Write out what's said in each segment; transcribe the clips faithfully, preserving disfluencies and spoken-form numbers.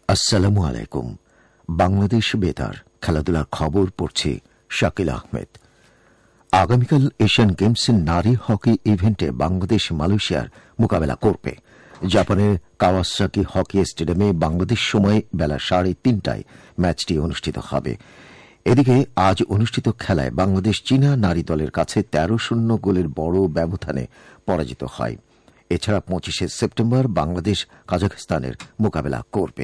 আসসালামু আলাইকুম। বাংলাদেশ বেতার খেলাধুলার খবর পড়ছে শাকিল আহমেদ। আগামীকাল এশিয়ান গেমসের নারী হকি ইভেন্টে বাংলাদেশ মালয়েশিয়ার মোকাবেলা করবে। জাপানের কাওয়াসাকি হকি স্টেডিয়ামে বাংলাদেশ সময় বেলা সাড়ে তিনটায় ম্যাচটি অনুষ্ঠিত হবে। এদিকে আজ অনুষ্ঠিত খেলায় বাংলাদেশ চীনা নারী দলের কাছে তেরো শূন্য গোলের বড় ব্যবধানে পরাজিত হয়। এছাড়া পঁচিশে সেপ্টেম্বর বাংলাদেশ কাজাখস্তানের মোকাবেলা করবে।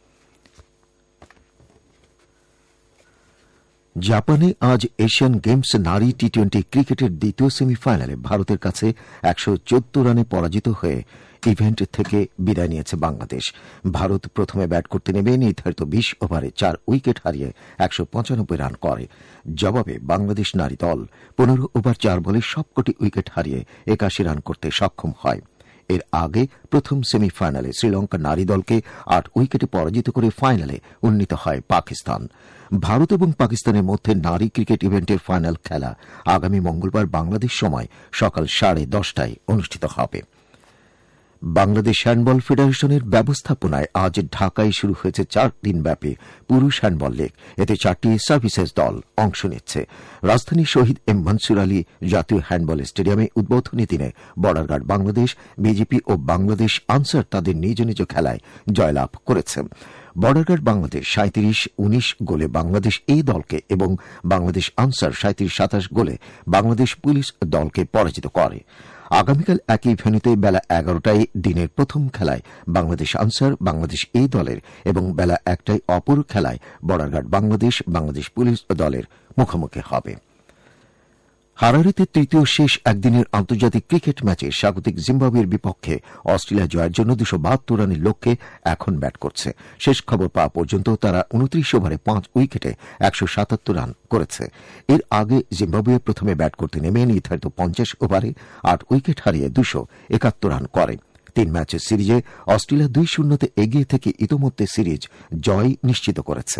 জাপানে আজ এশিয়ান গেমস নারী টি টোয়েন্টি ক্রিকেটের দ্বিতীয় সেমিফাইনালে ভারতের কাছে একশো চোদ্দ রানে পরাজিত হয়ে ইভেন্ট থেকে বিদায় নিয়েছে বাংলাদেশ। ভারত প্রথমে ব্যাট করতে নেমে নির্ধারিত বিশ ওভারে চার উইকেট হারিয়ে একশো পঁচানব্বই রান করে। জবাবে বাংলাদেশ নারী দল পনেরো ওভার চার বলে সবকটি উইকেট হারিয়ে একাশি রান করতে সক্ষম হয়। এর আগে প্রথম সেমিফাইনালে শ্রীলঙ্কা নারী দলকে আট উইকেটে পরাজিত করে ফাইনালে উন্নীত হয় পাকিস্তান। ভারত এবং পাকিস্তানের মধ্যে নারী ক্রিকেট ইভেন্টের ফাইনাল খেলা আগামী মঙ্গলবার বাংলাদেশ সময় সকাল সাড়ে দশটায় অনুষ্ঠিত হবে। বাংলাদেশ হ্যান্ডবল ফেডারেশনের ব্যবস্থাপনায় আজ ঢাকায় শুরু হয়েছে চার দিনব্যাপী পুরুষ হ্যান্ডবল লীগ। এতে চারটি সার্ভিসেস দল অংশ নিচ্ছে। রাজধানী শহীদ এম মনসুর আলী জাতীয় হ্যান্ডবল স্টেডিয়ামে উদ্বোধনী দিনে বর্ডার গার্ড বাংলাদেশ, বিজেপি ও বাংলাদেশ আনসার তাদের নিজ নিজ খেলায় জয়লাভ করেছে। বর্ডার গার্ড বাংলাদেশ সাঁত্রিশ উনিশ গোলে বাংলাদেশ এই দলকে এবং বাংলাদেশ আনসার সাঁত্রিশ সাতাশ গোলে বাংলাদেশ পুলিশ দলকে পরাজিত করে। আগামীকাল একই ভেন্যুতে বেলা এগারোটায় দিনের প্রথম খেলায় বাংলাদেশ আনসার বাংলাদেশ এই দলের এবং বেলা একটায় অপর খেলায় border guard Bangladesh Bangladesh police দলের মুখোমুখি হবে। হারারিতে তৃতীয় শেষ একদিনের আন্তর্জাতিক ক্রিকেট ম্যাচে স্বাগতিক জিম্বাবুয়ের বিপক্ষে অস্ট্রেলিয়া জয়ের জন্য দুশো বাহাত্তর রানের লক্ষ্যে এখন ব্যাট করছে। শেষ খবর পাওয়া পর্যন্ত তারা উনত্রিশ ওভারে পাঁচ উইকেটে একশো সাতাত্তর রান করেছে। এর আগে জিম্বাবুয়ে প্রথমে ব্যাট করতে নেমে নির্ধারিত পঞ্চাশ ওভারে আট উইকেট হারিয়ে দুশো একাত্তর রান করে। তিন ম্যাচের সিরিজে অস্ট্রেলিয়া দুই শূন্যতে এগিয়ে থেকে ইতোমধ্যে সিরিজ জয় নিশ্চিত করেছে।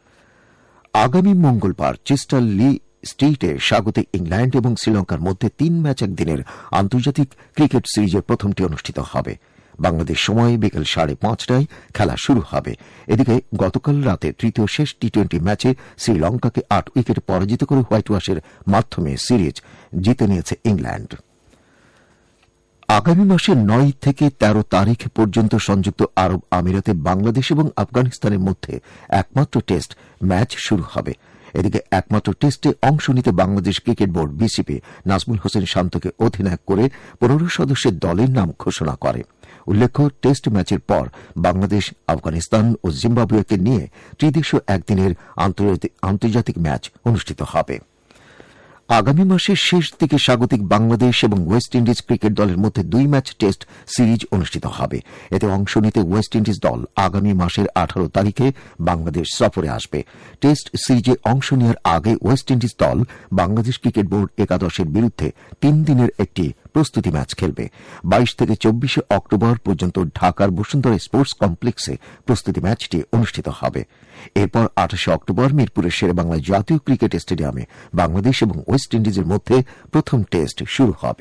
আগামী মঙ্গলবার চেস্টার লি স্ট্রিটে স্বাগতিক ইংল্যান্ড এবং শ্রীলঙ্কার মধ্যে তিন ম্যাচ একদিনের আন্তর্জাতিক ক্রিকেট সিরিজের প্রথমটি অনুষ্ঠিত হবে। বাংলাদেশ সময় বিকেল সাড়ে পাঁচটায় খেলা শুরু হবে। এদিকে গতকাল রাতে তৃতীয় শেষ টি টোয়েন্টি ম্যাচে শ্রীলঙ্কাকে আট উইকেটে পরাজিত করে হোয়াইট ওয়াশের মাধ্যমে সিরিজ জিতে নিয়েছে ইংল্যান্ড। আগামী মাসের নয় থেকে তেরো তারিখ পর্যন্ত সংযুক্ত আরব আমিরাতে বাংলাদেশ এবং আফগানিস্তানের মধ্যে একমাত্র টেস্ট ম্যাচ শুরু হবে। এদিকে একমাত্র টেস্টে অংশ নিতে Bangladesh cricket board BCB Nazmul Hossain শান্তকে অধিনায়ক করে পনেরো সদস্যের দলের নাম ঘোষণা করে। উল্লেখ্য, টেস্ট ম্যাচের পর বাংলাদেশ আফগানিস্তান ও জিম্বাবুয়েকে নিয়ে ত্রিদেশীয় একদিনের আন্তর্জাতিক ম্যাচ অনুষ্ঠিত হবে। আগামী মাসের শেষ দিকে স্বাগতিক বাংলাদেশ এবং ওয়েস্ট ইন্ডিজ ক্রিকেট দলের মধ্যে দুই ম্যাচ টেস্ট সিরিজ অনুষ্ঠিত হবে। এতে অংশ নিতে ওয়েস্ট ইন্ডিজ দল আগামী মাসের আঠারো তারিখে বাংলাদেশ সফরে আসবে। টেস্ট সিরিজে অংশ নেওয়ার আগে ওয়েস্ট ইন্ডিজ দল বাংলাদেশ ক্রিকেট বোর্ড একাদশের বিরুদ্ধে তিন দিনের একটি প্রস্তুতি ম্যাচ খেলবে। বাইশ থেকে চব্বিশে অক্টোবর পর্যন্ত ঢাকার বসুন্ধরা স্পোর্টস কমপ্লেক্সে প্রস্তুতি ম্যাচটি অনুষ্ঠিত হবে। এরপর আঠাশে অক্টোবর মিরপুরের শেরেবাংলা জাতীয় ক্রিকেট স্টেডিয়ামে বাংলাদেশ এবং ওয়েস্ট ইন্ডিজের মধ্যে প্রথম টেস্ট শুরু হবে।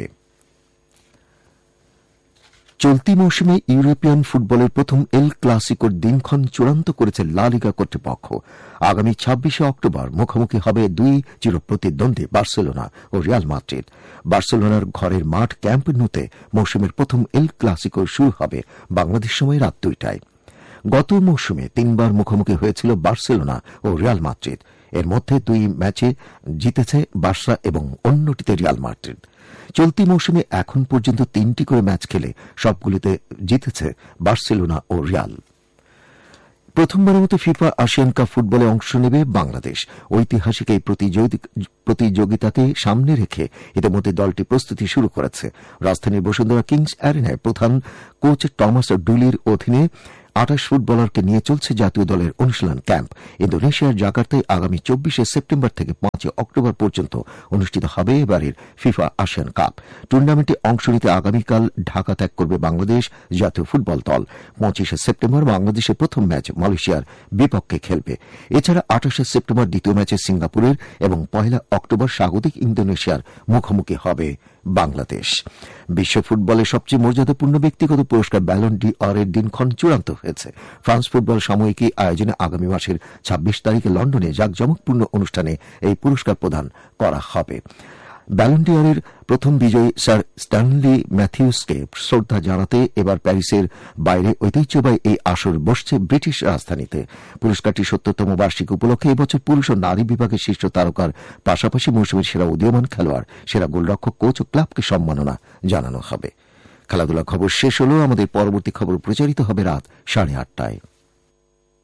চলতি মৌসুমে ইউরোপিয়ান ফুটবলের প্রথম এল ক্লাসিকোর দিনক্ষণ চূড়ান্ত করেছে লা লিগা কর্তৃপক্ষ। আগামী ছাব্বিশে অক্টোবর মুখোমুখি হবে দুই চিরপ্রতিদ্বন্দ্বী বার্সেলোনা ও রিয়াল মাদ্রিদ। বার্সেলোনার ঘরের মাঠ ক্যাম্প নুতে মৌসুমের প্রথম এল ক্লাসিকো শুরু হবে বাংলাদেশ সময় রাত দুইটায়। গত মৌসুমে তিনবার মুখোমুখি হয়েছিল বার্সেলোনা ও রিয়াল মাদ্রিদ। এর মধ্যে দুই ম্যাচে জিতেছে বার্সা এবং অন্যটিতে রিয়াল মাদ্রিদ। চলতি মৌসুমে এখন পর্যন্ত তিনটি করে ম্যাচ খেলে সবগুলিতে জিতেছে বার্সেলোনা ও রিয়াল। প্রথমবারের মতো ফিফা আসিয়ান কাপ ফুটবলে অংশ নেবে বাংলাদেশ। ঐতিহাসিক এই প্রতিযোগিতাকে সামনে রেখে ইতিমধ্যে দলটি প্রস্তুতি শুরু করেছে। রাজধানীর বসুন্ধরা কিংস অ্যারেনায় প্রধান কোচ টমাস ডুলির অধীনে আটাশ ফুটবলারকে নিয়ে চলছে জাতীয় দলের অনুশীলন ক্যাম্প। ইন্দোনেশিয়ার জাকার্তায় আগামী চব্বিশে সেপ্টেম্বর থেকে পাঁচই অক্টোবর পর্যন্ত অনুষ্ঠিত হবে এবারের ফিফা আসিয়ান কাপ। টুর্নামেন্টে অংশ নিতে আগামীকাল ঢাকা ত্যাগ করবে বাংলাদেশ জাতীয় ফুটবল দল। পঁচিশে সেপ্টেম্বর বাংলাদেশের প্রথম ম্যাচ মালয়েশিয়ার বিপক্ষে খেলবে। এছাড়া আঠাশে সেপ্টেম্বর দ্বিতীয় ম্যাচে সিঙ্গাপুরের এবং পয়লা অক্টোবর স্বাগতিক ইন্দোনেশিয়ার মুখোমুখি হবে বাংলাদেশ। বিশ্ব ফুটবলের সবচেয়ে মর্যাদাপূর্ণ ব্যক্তিগত পুরস্কার ব্যালন ডি অরের দিনক্ষণ চূড়ান্ত হয়েছে। ফ্রান্স ফুটবল সাময়িকী আয়োজনে আগামী মাসের ছাব্বিশ তারিখে লন্ডনে জাঁকজমকপূর্ণ অনুষ্ঠানে এই পুরস্কার প্রদান করা হবে। ব্যালন ডি অরের প্রথম বিজয়ী স্যার স্ট্যানলি ম্যাথিউসকে শ্রদ্ধা জানাতে এবার প্যারিসের বাইরে ঐতিহ্যবাহী এই আসর বসছে ব্রিটিশ রাজধানীতে। পুরস্কারটি সত্তরতম বার্ষিকী উপলক্ষে এবছর পুরুষ ও নারী বিভাগের শীর্ষ তারকার পাশাপাশি মৌসুমের সেরা উদীয়মান খেলোয়াড়, সেরা গোলরক্ষক, কোচ ও ক্লাবকে সম্মাননা জানানো হবে। খেলাধুলা খবর শেষ হল। আমাদের পরবর্তী খবর প্রচারিত হবে রাত সাড়ে আটটায়।